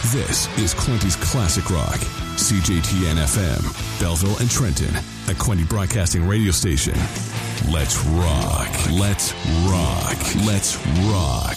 This is Quinty's Classic Rock. CJTN FM, Belleville and Trenton, a Quinty Broadcasting radio station. Let's rock. Let's rock. Let's rock.